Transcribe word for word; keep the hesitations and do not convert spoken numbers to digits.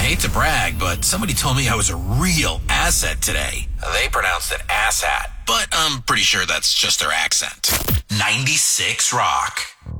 hate to brag, but somebody told me I was a real asset today. They pronounced it asshat, but I'm pretty sure that's just their accent. ninety-six Rock.